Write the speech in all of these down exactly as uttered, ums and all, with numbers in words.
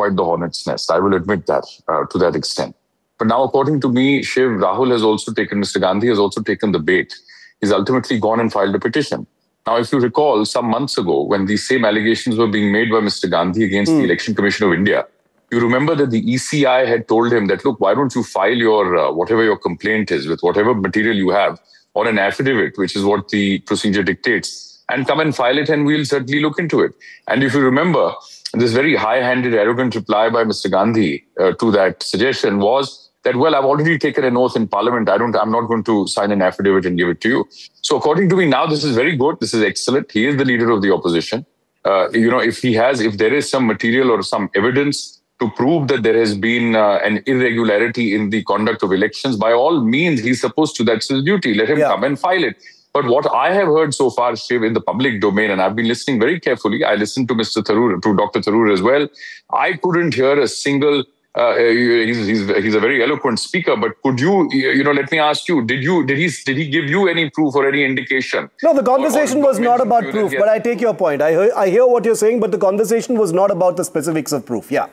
quite the hornet's nest. I will admit that uh, to that extent. But now, according to me, Shiv, Rahul has also taken, Mister Gandhi has also taken the bait. He's ultimately gone and filed a petition. Now, if you recall, some months ago, when these same allegations were being made by Mister Gandhi against mm. the Election Commission of India, you remember that the E C I had told him that, look, why don't you file your, uh, whatever your complaint is, with whatever material you have, on an affidavit, which is what the procedure dictates, and come and file it, and we'll certainly look into it. And if you remember, this very high-handed, arrogant reply by Mister Gandhi uh, to that suggestion was that, well, I've already taken an oath in Parliament. I don't, I'm not going to sign an affidavit and give it to you. So according to me, now this is very good. This is excellent. He is the leader of the opposition. Uh, you know, if he has, if there is some material or some evidence to prove that there has been uh, an irregularity in the conduct of elections, by all means, he's supposed to, that's his duty. Let him yeah. come and file it. But what I have heard so far, Shiv, in the public domain, and I've been listening very carefully, I listened to Mister Tharoor, to Doctor Tharoor as well, I couldn't hear a single Uh, he's, he's he's a very eloquent speaker, but could you, you know, let me ask you, did you, did he, did he give you any proof or any indication? No, the conversation or, or was not about proof, but I take your point. I hear, I hear what you're saying, but the conversation was not about the specifics of proof. Yeah.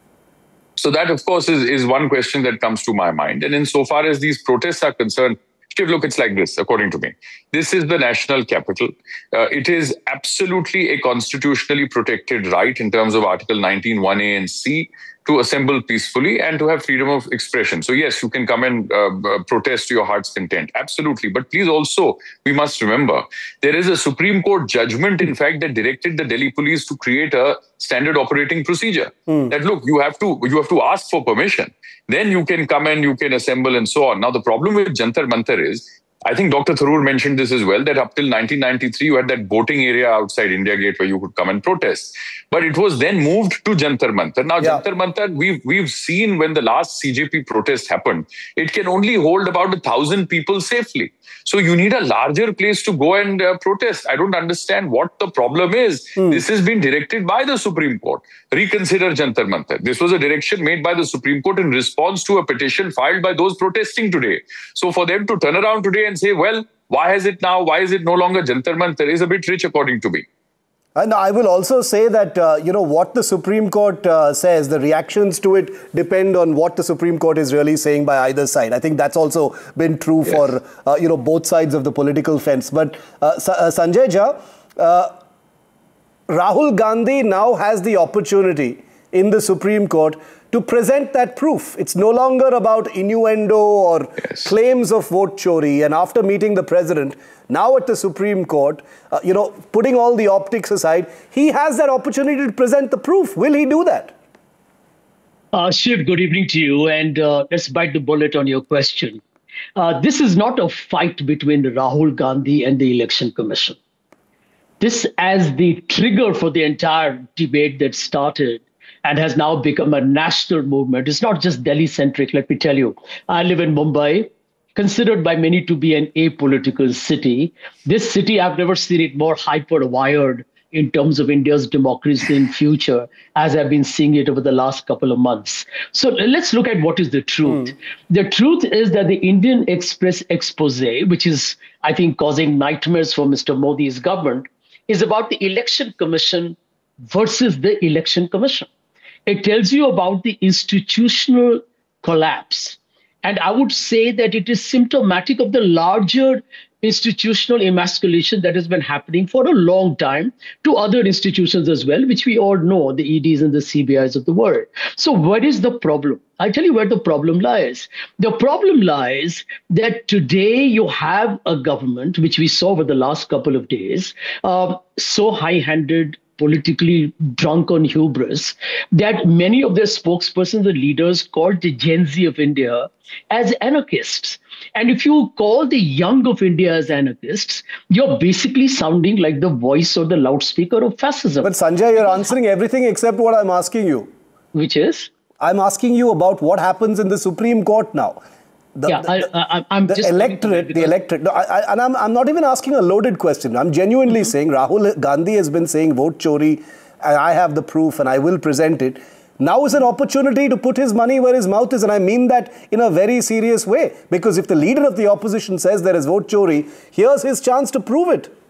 So that, of course, is, is one question that comes to my mind. And insofar as these protests are concerned, Shiv, look, it's like this, according to me. This is the national capital. Uh, it is absolutely a constitutionally protected right in terms of Article nineteen one A and C to assemble peacefully and to have freedom of expression. So yes, you can come and uh, protest to your heart's content. Absolutely. But please also, we must remember, there is a Supreme Court judgment, in fact, that directed the Delhi police to create a standard operating procedure. Mm. That, look, you have to you have to ask for permission. Then you can come and you can assemble and so on. Now, the problem with Jantar Mantar is, I think Doctor Tharoor mentioned this as well, that up till nineteen ninety-three, you had that voting area outside India Gate where you could come and protest. But it was then moved to Jantar Mantar. Now, yeah. Jantar Mantar, we've, we've seen when the last C J P protest happened, it can only hold about a thousand people safely. So you need a larger place to go and uh, protest. I don't understand what the problem is. Hmm. This has been directed by the Supreme Court. Reconsider Jantar Mantar. This was a direction made by the Supreme Court in response to a petition filed by those protesting today. So for them to turn around today and say, well, why is it now, why is it no longer Jantar Mantar, is a bit rich according to me. And I will also say that, uh, you know, what the Supreme Court uh, says, the reactions to it depend on what the Supreme Court is really saying by either side. I think that's also been true yes. for, uh, you know, both sides of the political fence. But uh, Sa uh, Sanjay Jha, uh, Rahul Gandhi now has the opportunity in the Supreme Court to present that proof. It's no longer about innuendo or yes. claims of vote chori. And after meeting the president, now at the Supreme Court, uh, you know, putting all the optics aside, he has that opportunity to present the proof. Will he do that? Uh, Shiv, good evening to you. And uh, let's bite the bullet on your question. Uh, this is not a fight between Rahul Gandhi and the Election Commission. This, as the trigger for the entire debate that started and has now become a national movement. It's not just Delhi-centric, let me tell you. I live in Mumbai, considered by many to be an apolitical city. This city, I've never seen it more hyper-wired in terms of India's democracy in future, as I've been seeing it over the last couple of months. So let's look at what is the truth. Mm. The truth is that the Indian Express expose, which is, I think, causing nightmares for Mister Modi's government, is about the Election Commission versus the Election Commission. It tells you about the institutional collapse. And I would say that it is symptomatic of the larger institutional emasculation that has been happening for a long time to other institutions as well, which we all know, the E Ds and the C B Is of the world. So what is the problem? I'll tell you where the problem lies. The problem lies that today you have a government, which we saw over the last couple of days, uh, so high-handed, politically drunk on hubris, that many of their spokespersons and leaders called the Gen Z of India as anarchists. And if you call the young of India as anarchists, you're basically sounding like the voice or the loudspeaker of fascism. But Sanjay, you're answering everything except what I'm asking you. Which is? I'm asking you about what happens in the Supreme Court now. The, yeah, the, I, I, I'm the just electorate, the electorate. No, I, I, and I'm, I'm not even asking a loaded question. I'm genuinely mm-hmm. saying Rahul Gandhi has been saying vote chori, and I have the proof and I will present it. Now is an opportunity to put his money where his mouth is, and I mean that in a very serious way. Because if the leader of the opposition says there is vote chori, here's his chance to prove it.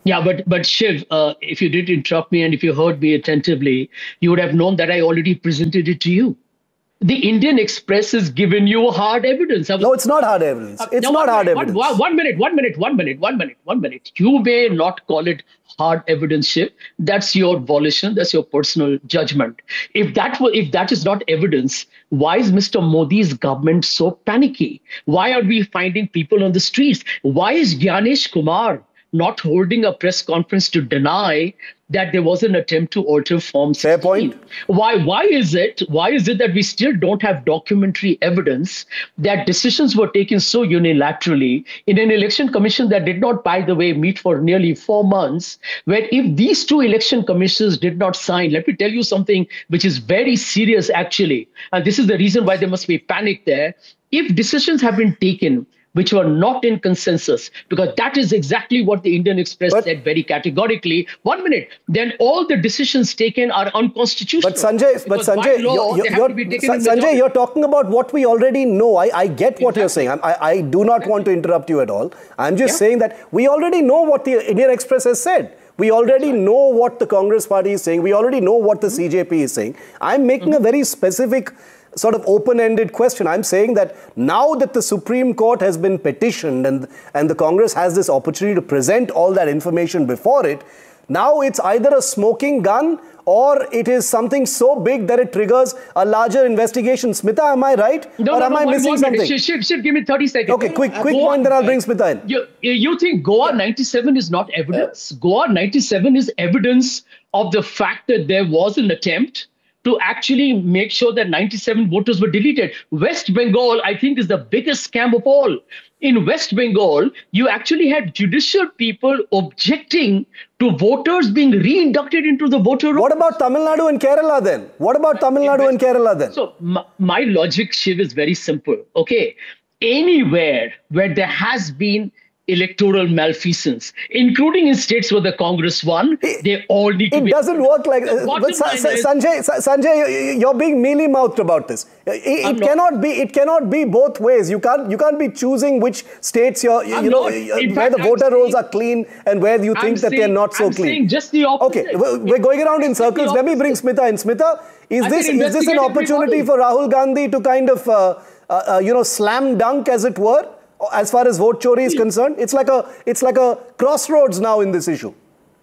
Yeah, but but Shiv, uh, if you did interrupt me and if you heard me attentively, you would have known that I already presented it to you. The Indian Express has given you hard evidence. I was, No, it's not hard evidence. uh, It's now, not one hard minute, evidence. One, one minute, one minute, one minute, one minute, one minute. You may not call it hard evidence, Shiv. That's your volition. That's your personal judgment. If that were, if that is not evidence, why is Mister Modi's government so panicky? Why are we finding people on the streets? Why is Gyanesh Kumar not holding a press conference to deny that there was an attempt to alter Form sixteen? Fair point. Why, why is it, why is it that we still don't have documentary evidence that decisions were taken so unilaterally in an election commission that did not, by the way, meet for nearly four months, where if these two election commissioners did not sign, let me tell you something which is very serious actually, and this is the reason why there must be panic there. If decisions have been taken which were not in consensus, because that is exactly what the Indian Express but, said very categorically. One minute, then all the decisions taken are unconstitutional. But Sanjay, but Sanjay, law, you're, you're, you're, Sanjay, you're talking about what we already know. I, I get what exactly. you're saying. I, I do not exactly. want to interrupt you at all. I'm just yeah. saying that we already know what the Indian Express has said. We already right. know what the Congress party is saying. We already know what the mm-hmm. C J P is saying. I'm making mm-hmm. a very specific sort of open-ended question. I'm saying that now that the Supreme Court has been petitioned and, and the Congress has this opportunity to present all that information before it, now it's either a smoking gun or it is something so big that it triggers a larger investigation. Smita, am I right? No, or no, am no, I one, missing one something? Shiv, Shiv, Shiv, give me thirty seconds. Okay, quick, quick Goa, point, then I'll bring Smita in. You, you think Goa ninety-seven is not evidence? Goa ninety-seven is evidence of the fact that there was an attempt to actually make sure that ninety-seven voters were deleted. West Bengal, I think, is the biggest scam of all. In West Bengal, you actually had judicial people objecting to voters being re-inducted into the voter roll. What about Tamil Nadu and Kerala then? What about Tamil Nadu and Kerala then? So my, my logic, Shiv, is very simple. Okay, anywhere where there has been electoral malfeasance, including in states where the Congress won, they all need to it be... It doesn't work like... Uh, but Sa Sa Sanjay, Sa Sanjay, you're being mealy-mouthed about this. It, it cannot be It cannot be both ways. You can't You can't be choosing which states you're, you I'm know, not. where fact, the voter saying, rolls are clean and where you think I'm that saying, they're not so I'm clean. Saying just the opposite. Okay, we're going around in circles. Let me bring Smita in. Smita, is I this, is this an opportunity everybody. for Rahul Gandhi to kind of, uh, uh, uh, you know, slam dunk, as it were? As far as vote chori is concerned, it's like a it's like a crossroads now in this issue.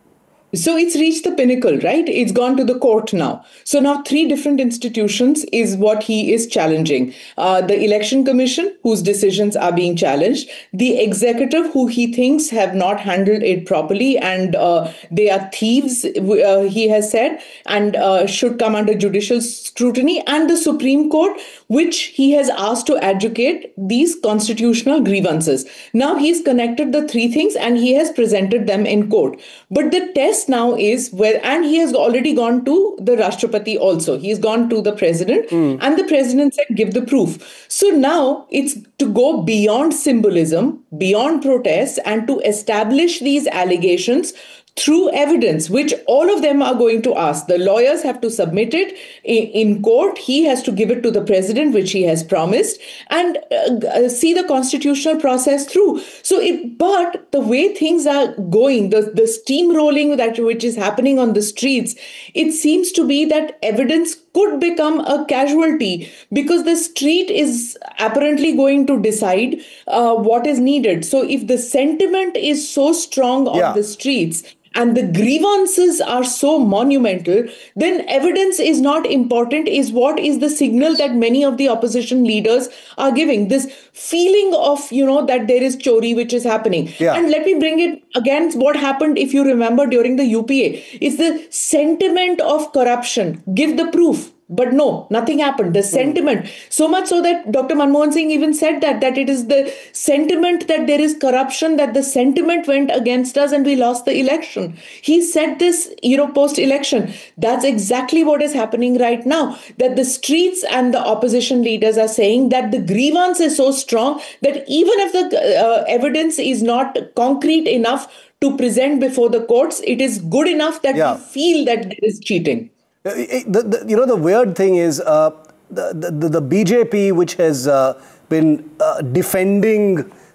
So it's reached the pinnacle, right? It's gone to the court now. So now three different institutions is what he is challenging. Uh, the Election Commission, whose decisions are being challenged. The executive, who he thinks have not handled it properly and uh, they are thieves, uh, he has said, and uh, should come under judicial scrutiny. And the Supreme Court, which he has asked to adjudicate these constitutional grievances. Now he's connected the three things and he has presented them in court. But the test now is where, and he has already gone to the Rashtrapati also. He's gone to the president mm. and the president said, give the proof. So now it's to go beyond symbolism, beyond protests, and to establish these allegations through evidence, which all of them are going to ask. The lawyers have to submit it in court. He has to give it to the president, which he has promised, and uh, see the constitutional process through. So, it, but the way things are going, the, the steamrolling that which is happening on the streets, it seems to be that evidence could become a casualty because the street is apparently going to decide uh, what is needed. So if the sentiment is so strong on yeah. the streets, and the grievances are so monumental, then evidence is not important, is what is the signal that many of the opposition leaders are giving. This feeling of, you know, that there is chori which is happening. Yeah. And let me bring it again, what happened, if you remember, during the U P A, is the sentiment of corruption. Give the proof. But no, nothing happened. The sentiment, so much so that Doctor Manmohan Singh even said that, that it is the sentiment that there is corruption, that the sentiment went against us and we lost the election. He said this, you know, post-election. That's exactly what is happening right now, that the streets and the opposition leaders are saying that the grievance is so strong that even if the uh, evidence is not concrete enough to present before the courts, it is good enough that yeah. we feel that there is cheating. The, the, you know, the weird thing is uh, the, the, the B J P, which has uh, been uh, defending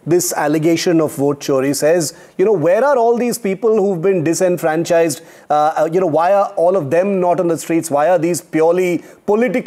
this allegation of vote chori, says, you know, where are all these people who've been disenfranchised? Uh, you know, why are all of them not on the streets? Why are these purely political